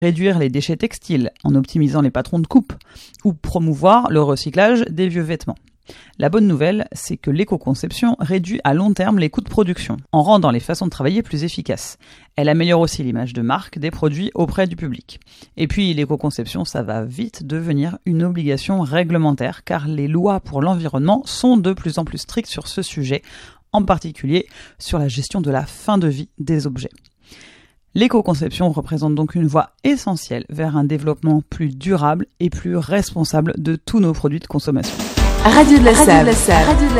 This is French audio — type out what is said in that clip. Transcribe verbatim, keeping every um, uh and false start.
réduire les déchets textiles en optimisant les patrons de coupe, ou promouvoir le recyclage des vieux vêtements. La bonne nouvelle, c'est que l'éco-conception réduit à long terme les coûts de production, en rendant les façons de travailler plus efficaces. Elle améliore aussi l'image de marque des produits auprès du public. Et puis l'éco-conception, ça va vite devenir une obligation réglementaire, car les lois pour l'environnement sont de plus en plus strictes sur ce sujet, en particulier sur la gestion de la fin de vie des objets. L'éco-conception représente donc une voie essentielle vers un développement plus durable et plus responsable de tous nos produits de consommation. Radio de la Save.